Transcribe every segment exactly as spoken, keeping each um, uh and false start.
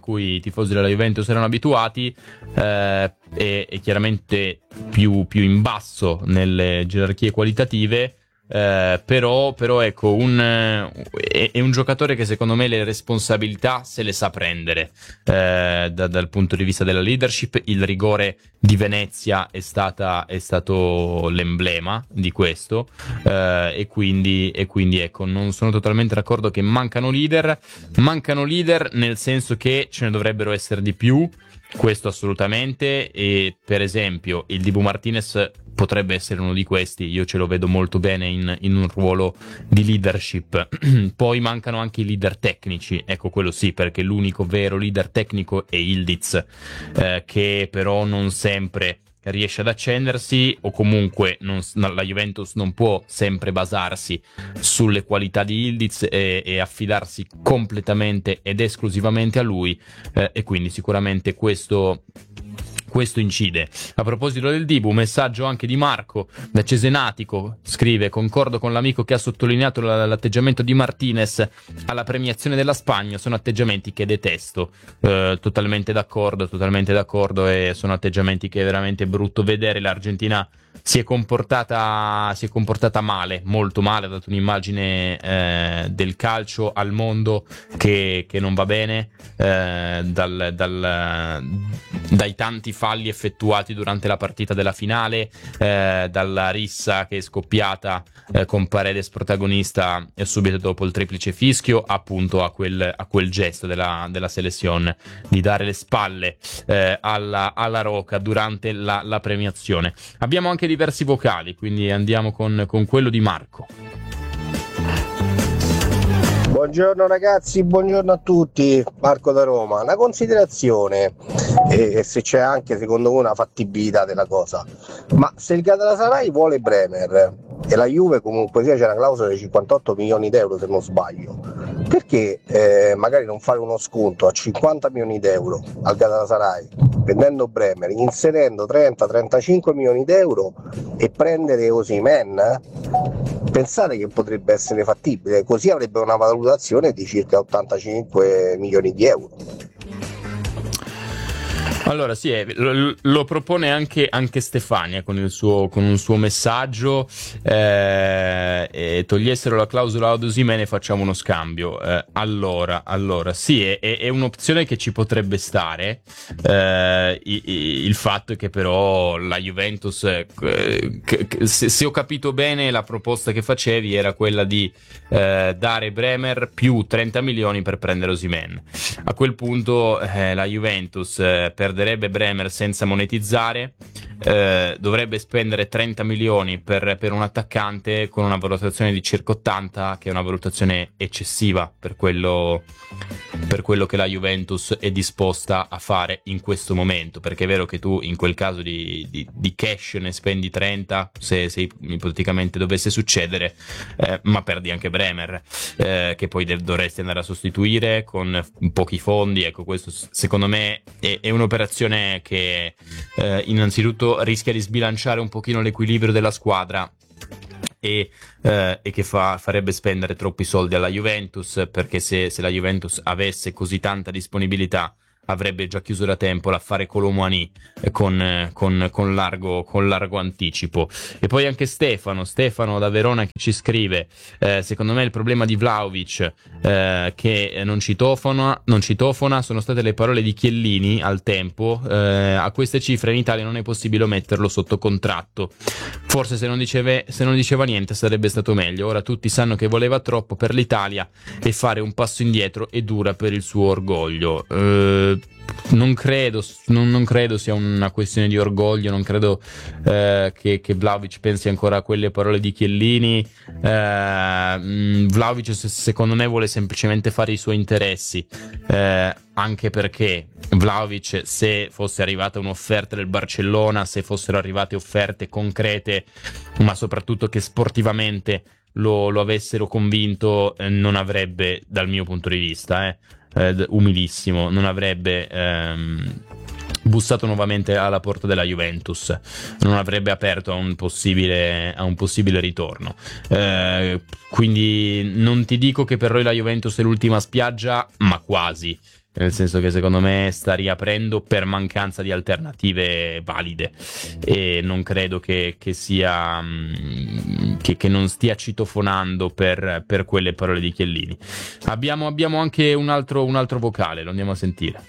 cui i tifosi della Juventus erano abituati, eh, è, è chiaramente più, più in basso nelle gerarchie qualitative. Eh, però, però ecco un, è, è un giocatore che secondo me le responsabilità se le sa prendere, eh, da, dal punto di vista della leadership. Il rigore di Venezia è stata è stato l'emblema di questo, eh, e quindi e quindi ecco, non sono totalmente d'accordo che mancano leader mancano leader nel senso che ce ne dovrebbero essere di più, questo assolutamente. E per esempio il Dibu Martinez potrebbe essere uno di questi, io ce lo vedo molto bene in, in un ruolo di leadership. Poi mancano anche i leader tecnici, ecco, quello sì, perché l'unico vero leader tecnico è Yildiz, eh, che però non sempre riesce ad accendersi, o comunque non, la Juventus non può sempre basarsi sulle qualità di Yildiz e, e affidarsi completamente ed esclusivamente a lui, eh, e quindi sicuramente questo questo incide. A proposito del Dibu, messaggio anche di Marco da Cesenatico, scrive: concordo con l'amico che ha sottolineato l'atteggiamento di Martinez alla premiazione della Spagna, sono atteggiamenti che detesto. Eh, totalmente d'accordo, totalmente d'accordo, e sono atteggiamenti che è veramente brutto vedere. L'Argentina si è comportata si è comportata male, molto male, ha dato un'immagine eh, del calcio al mondo che, che non va bene, eh, dal, dal, dai tanti falli effettuati durante la partita della finale, eh, dalla rissa che è scoppiata eh, con Paredes protagonista e subito dopo il triplice fischio, appunto a quel, a quel gesto della, della selezione di dare le spalle eh, alla, alla Roca durante la, la premiazione. Abbiamo anche diversi vocali, quindi andiamo con, con quello di Marco. Buongiorno ragazzi, buongiorno a tutti, Marco da Roma. Una considerazione, e se c'è anche secondo voi una fattibilità della cosa, ma se il Galatasaray vuole Bremer e la Juve comunque sia, c'è una clausola di cinquantotto milioni d'euro se non sbaglio, perché eh, magari non fare uno sconto a cinquanta milioni d'euro al Galatasaray vendendo Bremer, inserendo trenta trentacinque milioni d'euro e prendere Osimhen? Pensate che potrebbe essere fattibile, così avrebbe una valutazione di circa ottantacinque milioni di euro. Allora sì, eh, lo, lo propone anche, anche Stefania con, il suo, con un suo messaggio, eh, e togliessero la clausola ad Osimhen e facciamo uno scambio. Eh, allora, allora sì, è, è un'opzione che ci potrebbe stare, eh, il, il fatto è che però la Juventus, eh, se, se ho capito bene la proposta che facevi era quella di eh, dare Bremer più trenta milioni per prendere Osimhen. A quel punto eh, la Juventus eh, per perderebbe Bremer senza monetizzare, eh, dovrebbe spendere trenta milioni per, per un attaccante con una valutazione di circa ottanta, che è una valutazione eccessiva per quello, per quello che la Juventus è disposta a fare in questo momento, perché è vero che tu in quel caso di, di, di cash ne spendi trenta, se, se ipoteticamente dovesse succedere, eh, ma perdi anche Bremer, eh, che poi de- dovresti andare a sostituire con pochi fondi. Ecco, questo secondo me è, è un'operazione che eh, innanzitutto rischia di sbilanciare un pochino l'equilibrio della squadra e, eh, e che fa, farebbe spendere troppi soldi alla Juventus, perché se, se la Juventus avesse così tanta disponibilità avrebbe già chiuso da tempo l'affare Colomani con, con, con, largo, con largo anticipo. E poi anche Stefano, Stefano da Verona che ci scrive: eh, secondo me il problema di Vlahovic eh, che non citofona, non citofona sono state le parole di Chiellini al tempo, eh, a queste cifre in Italia non è possibile metterlo sotto contratto, forse se non, diceve, se non diceva niente sarebbe stato meglio. Ora tutti sanno che voleva troppo per l'Italia e fare un passo indietro è dura per il suo orgoglio. eh, Non credo, non, non credo sia una questione di orgoglio, non credo eh, che, che Vlahovic pensi ancora a quelle parole di Chiellini. eh, Vlahovic secondo me vuole semplicemente fare i suoi interessi, eh, anche perché Vlahovic, se fosse arrivata un'offerta del Barcellona, se fossero arrivate offerte concrete, ma soprattutto che sportivamente lo, lo avessero convinto, eh, non avrebbe, dal mio punto di vista, eh, eh, umilissimo, non avrebbe ehm, bussato nuovamente alla porta della Juventus, non avrebbe aperto a un possibile, a un possibile ritorno. Eh, quindi non ti dico che per noi la Juventus è l'ultima spiaggia, ma quasi. nel senso che secondo me sta riaprendo per mancanza di alternative valide, e non credo che, che sia che, che non stia citofonando per, per quelle parole di Chiellini. Abbiamo, abbiamo anche un altro, un altro vocale, lo andiamo a sentire.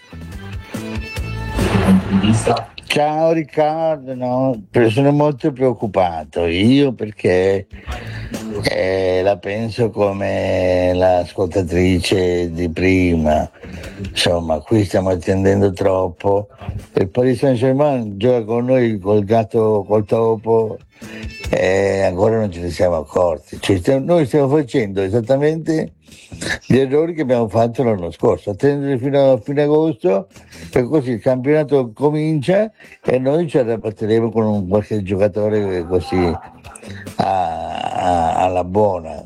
Ciao Riccardo, no, sono molto preoccupato io perché eh, la penso come l'ascoltatrice di prima, insomma qui stiamo attendendo troppo. Il Paris Saint-Germain gioca con noi col gatto, col topo, e ancora non ce ne siamo accorti. Cioè, stiamo, noi stiamo facendo esattamente gli errori che abbiamo fatto l'anno scorso, attendere fino a fine agosto, per così il campionato comincia e noi ci arrabatteremo con un qualche giocatore così a, a, alla buona.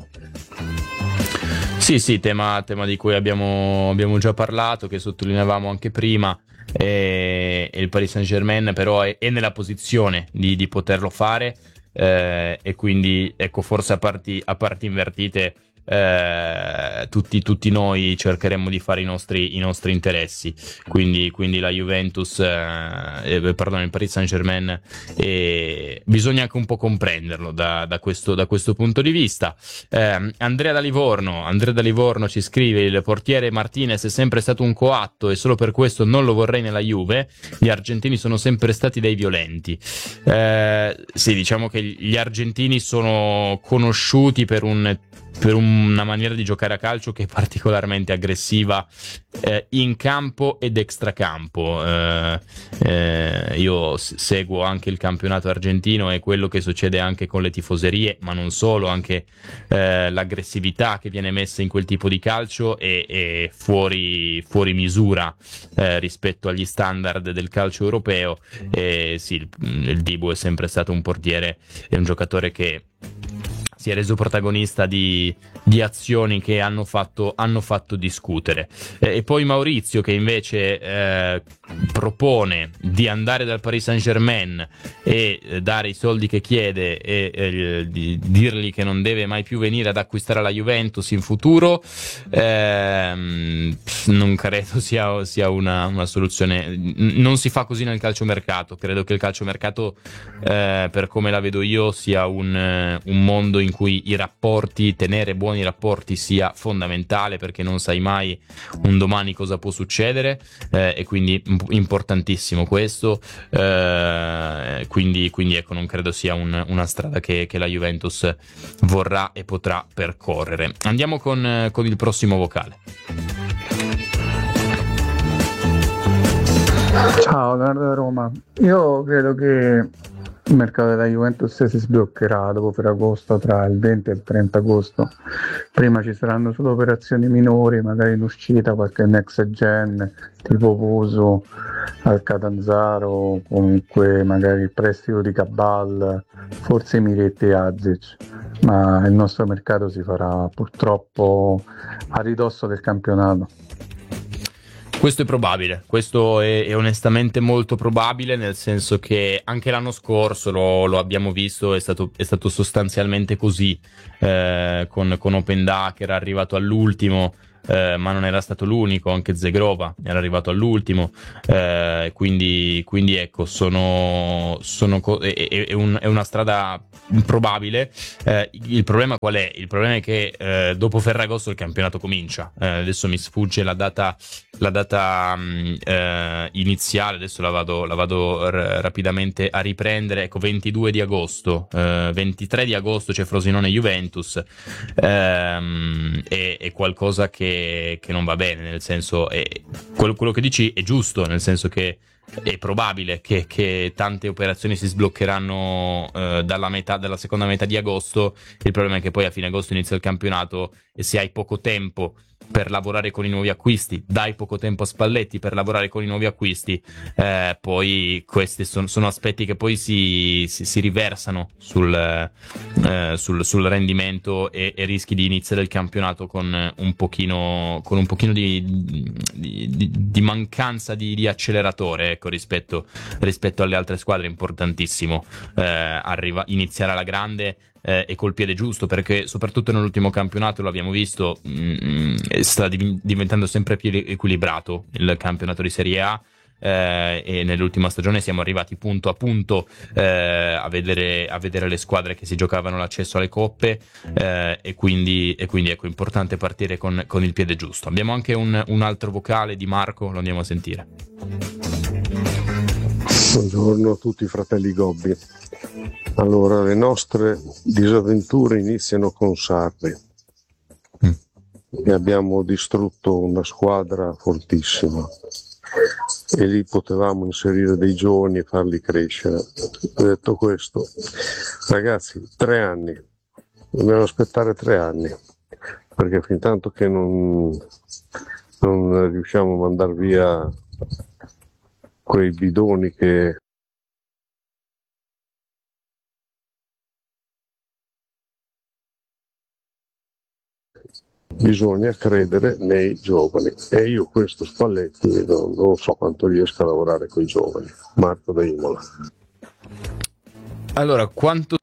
Sì, sì, tema, tema di cui abbiamo, abbiamo già parlato, che sottolineavamo anche prima, e, e il Paris Saint-Germain però è, è nella posizione di, di poterlo fare, eh, e quindi ecco, forse a parti, a parti invertite Eh, tutti, tutti noi cercheremo di fare i nostri, i nostri interessi, quindi, quindi la Juventus eh, eh, pardon, il Paris Saint-Germain, eh, bisogna anche un po' comprenderlo da, da, questo, da questo punto di vista. eh, Andrea da Livorno Andrea da Livorno ci scrive: il portiere Martinez è sempre stato un coatto e solo per questo non lo vorrei nella Juve, gli argentini sono sempre stati dei violenti. Eh, sì, diciamo che gli argentini sono conosciuti per un per una maniera di giocare a calcio che è particolarmente aggressiva eh, in campo ed extracampo. Eh, eh, io s- seguo anche il campionato argentino, e quello che succede anche con le tifoserie, ma non solo, anche eh, l'aggressività che viene messa in quel tipo di calcio è, è fuori, fuori misura eh, rispetto agli standard del calcio europeo. E sì, il, il Dibu è sempre stato un portiere, è un giocatore che si è reso protagonista di, di azioni che hanno fatto, hanno fatto discutere. Eh, e poi Maurizio, che invece eh, propone di andare dal Paris Saint-Germain e eh, dare i soldi che chiede, e eh, di dirgli che non deve mai più venire ad acquistare la Juventus in futuro. ehm, non credo sia, sia una, una soluzione. Non si fa così nel calciomercato. Credo che il calciomercato, eh, per come la vedo io, sia un, un mondo in cui i rapporti, tenere buoni rapporti sia fondamentale, perché non sai mai un domani cosa può succedere, eh, e quindi importantissimo questo. Eh, quindi, quindi ecco, non credo sia un, una strada che, che la Juventus vorrà e potrà percorrere. Andiamo con, con il prossimo vocale. Ciao, Leonardo da Roma. Io credo che il mercato della Juventus si sbloccherà dopo Ferragosto, tra il venti e il trenta agosto. Prima ci saranno solo operazioni minori, magari in uscita qualche next gen tipo Puso al Catanzaro, comunque magari il prestito di Cabal, forse Miretti e Azic, ma il nostro mercato si farà purtroppo a ridosso del campionato. Questo è probabile, questo è, è onestamente molto probabile, nel senso che anche l'anno scorso lo, lo abbiamo visto, è stato, è stato sostanzialmente così, eh, con, con Openda che era arrivato all'ultimo, eh, ma non era stato l'unico, anche Zegrova era arrivato all'ultimo, eh, quindi, quindi ecco, sono, sono co- è, è, è, un, è una strada improbabile. Eh, il problema qual è? Il problema è che eh, dopo Ferragosto il campionato comincia. Eh, adesso mi sfugge la data, la data mh, eh, iniziale, adesso la vado, la vado r- rapidamente a riprendere. Ecco, ventidue di agosto, eh, ventitré di agosto c'è Frosinone Juventus. Ehm, è, è qualcosa che, che non va bene, nel senso, è, quello, quello che dici è giusto, nel senso che è probabile che, che tante operazioni si sbloccheranno eh, dalla metà, dalla seconda metà di agosto. Il problema è che poi a fine agosto inizia il campionato, e se hai poco tempo per lavorare con i nuovi acquisti, dai poco tempo a Spalletti per lavorare con i nuovi acquisti, eh, poi questi sono, sono aspetti che poi si, si, si riversano sul, eh, sul, sul rendimento, e, e rischi di iniziare il campionato con un pochino, con un pochino di, di, di, di mancanza di, di acceleratore, ecco. ecco, rispetto, rispetto alle altre squadre è importantissimo eh, arriva, iniziare alla grande eh, e col piede giusto, perché soprattutto nell'ultimo campionato l'abbiamo visto, mh, sta div- diventando sempre più equilibrato il campionato di Serie A. Eh, e nell'ultima stagione siamo arrivati punto a punto eh, a, vedere, a vedere le squadre che si giocavano l'accesso alle coppe eh, e quindi, e quindi ecco, è importante partire con, con il piede giusto. Abbiamo anche un, un altro vocale di Marco, lo andiamo a sentire. Buongiorno a tutti fratelli Gobbi. Allora, le nostre disavventure iniziano con Sarri mm. e abbiamo distrutto una squadra fortissima e lì potevamo inserire dei giovani e farli crescere. Ho detto questo, ragazzi, tre anni, dobbiamo aspettare tre anni, perché fin tanto che non, non riusciamo a mandare via quei bidoni che bisogna credere nei giovani, e io questo Spalletti non, non so quanto riesca a lavorare con i giovani. Marco da Imola. Allora, quanto